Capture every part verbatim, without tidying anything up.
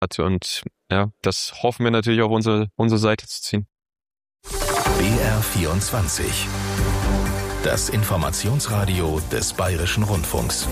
hat. Und ja, das hoffen wir natürlich auf unsere, unsere Seite zu ziehen. B R vierundzwanzig. Das Informationsradio des Bayerischen Rundfunks.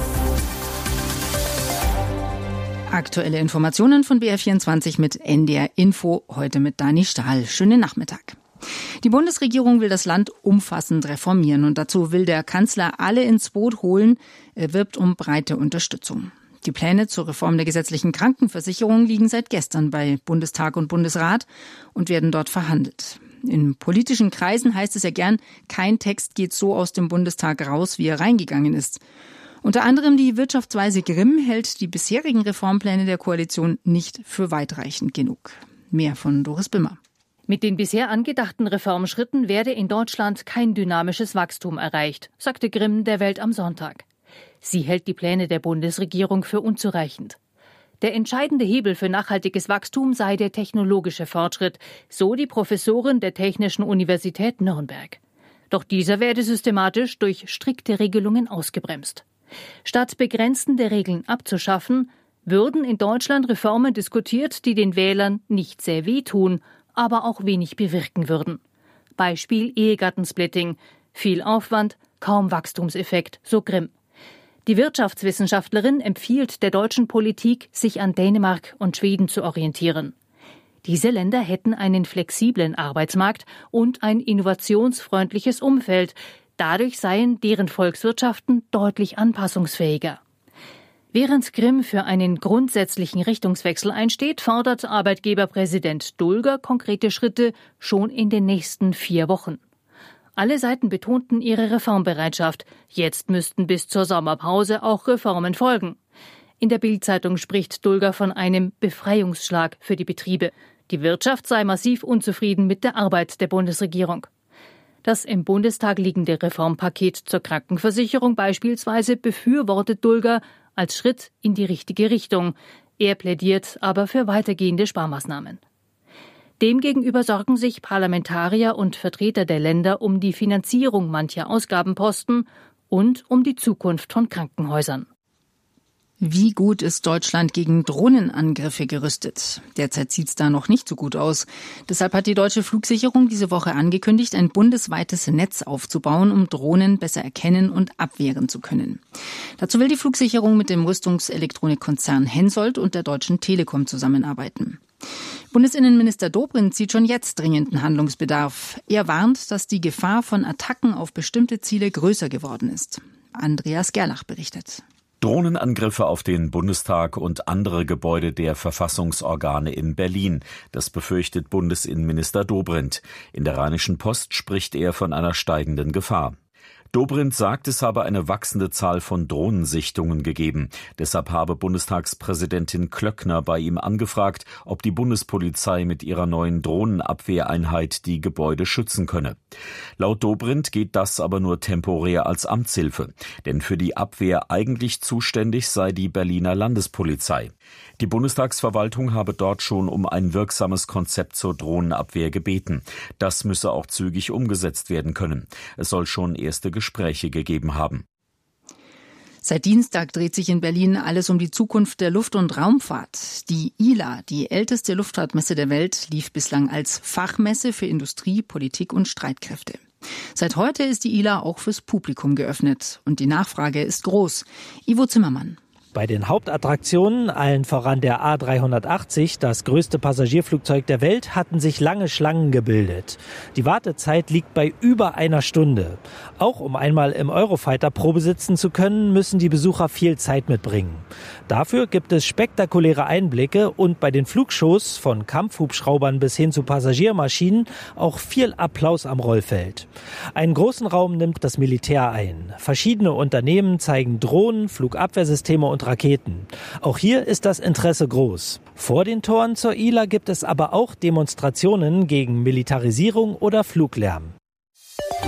Aktuelle Informationen von B R vierundzwanzig mit N D R Info, heute mit Dani Stahl. Schönen Nachmittag. Die Bundesregierung will das Land umfassend reformieren und dazu will der Kanzler alle ins Boot holen. Er wirbt um breite Unterstützung. Die Pläne zur Reform der gesetzlichen Krankenversicherung liegen seit gestern bei Bundestag und Bundesrat und werden dort verhandelt. In politischen Kreisen heißt es ja gern, kein Text geht so aus dem Bundestag raus, wie er reingegangen ist. Unter anderem die Wirtschaftsweise Grimm hält die bisherigen Reformpläne der Koalition nicht für weitreichend genug. Mehr von Doris Bimmer. Mit den bisher angedachten Reformschritten werde in Deutschland kein dynamisches Wachstum erreicht, sagte Grimm der Welt am Sonntag. Sie hält die Pläne der Bundesregierung für unzureichend. Der entscheidende Hebel für nachhaltiges Wachstum sei der technologische Fortschritt, so die Professorin der Technischen Universität Nürnberg. Doch dieser werde systematisch durch strikte Regelungen ausgebremst. Statt begrenzende Regeln abzuschaffen, würden in Deutschland Reformen diskutiert, die den Wählern nicht sehr wehtun, aber auch wenig bewirken würden. Beispiel Ehegattensplitting. Viel Aufwand, kaum Wachstumseffekt, so Grimm. Die Wirtschaftswissenschaftlerin empfiehlt der deutschen Politik, sich an Dänemark und Schweden zu orientieren. Diese Länder hätten einen flexiblen Arbeitsmarkt und ein innovationsfreundliches Umfeld. Dadurch seien deren Volkswirtschaften deutlich anpassungsfähiger. Während Grimm für einen grundsätzlichen Richtungswechsel einsteht, fordert Arbeitgeberpräsident Dulger konkrete Schritte schon in den nächsten vier Wochen. Alle Seiten betonten ihre Reformbereitschaft. Jetzt müssten bis zur Sommerpause auch Reformen folgen. In der Bild-Zeitung spricht Dulger von einem Befreiungsschlag für die Betriebe. Die Wirtschaft sei massiv unzufrieden mit der Arbeit der Bundesregierung. Das im Bundestag liegende Reformpaket zur Krankenversicherung beispielsweise befürwortet Dulger als Schritt in die richtige Richtung. Er plädiert aber für weitergehende Sparmaßnahmen. Demgegenüber sorgen sich Parlamentarier und Vertreter der Länder um die Finanzierung mancher Ausgabenposten und um die Zukunft von Krankenhäusern. Wie gut ist Deutschland gegen Drohnenangriffe gerüstet? Derzeit sieht's da noch nicht so gut aus. Deshalb hat die Deutsche Flugsicherung diese Woche angekündigt, ein bundesweites Netz aufzubauen, um Drohnen besser erkennen und abwehren zu können. Dazu will die Flugsicherung mit dem Rüstungselektronikkonzern Hensoldt und der Deutschen Telekom zusammenarbeiten. Bundesinnenminister Dobrindt sieht schon jetzt dringenden Handlungsbedarf. Er warnt, dass die Gefahr von Attacken auf bestimmte Ziele größer geworden ist. Andreas Gerlach berichtet. Drohnenangriffe auf den Bundestag und andere Gebäude der Verfassungsorgane in Berlin. Das befürchtet Bundesinnenminister Dobrindt. In der Rheinischen Post spricht er von einer steigenden Gefahr. Dobrindt sagt, es habe eine wachsende Zahl von Drohnensichtungen gegeben. Deshalb habe Bundestagspräsidentin Klöckner bei ihm angefragt, ob die Bundespolizei mit ihrer neuen Drohnenabwehreinheit die Gebäude schützen könne. Laut Dobrindt geht das aber nur temporär als Amtshilfe. Denn für die Abwehr eigentlich zuständig sei die Berliner Landespolizei. Die Bundestagsverwaltung habe dort schon um ein wirksames Konzept zur Drohnenabwehr gebeten. Das müsse auch zügig umgesetzt werden können. Es soll schon erste Gespräche gegeben haben. Seit Dienstag dreht sich in Berlin alles um die Zukunft der Luft- und Raumfahrt. Die I L A, die älteste Luftfahrtmesse der Welt, lief bislang als Fachmesse für Industrie, Politik und Streitkräfte. Seit heute ist die I L A auch fürs Publikum geöffnet und die Nachfrage ist groß. Ivo Zimmermann. Bei den Hauptattraktionen, allen voran der A dreihundertachtzig, das größte Passagierflugzeug der Welt, hatten sich lange Schlangen gebildet. Die Wartezeit liegt bei über einer Stunde. Auch um einmal im Eurofighter Probe sitzen zu können, müssen die Besucher viel Zeit mitbringen. Dafür gibt es spektakuläre Einblicke und bei den Flugshows von Kampfhubschraubern bis hin zu Passagiermaschinen auch viel Applaus am Rollfeld. Einen großen Raum nimmt das Militär ein. Verschiedene Unternehmen zeigen Drohnen, Flugabwehrsysteme und Raketen. Auch hier ist das Interesse groß. Vor den Toren zur I L A gibt es aber auch Demonstrationen gegen Militarisierung oder Fluglärm.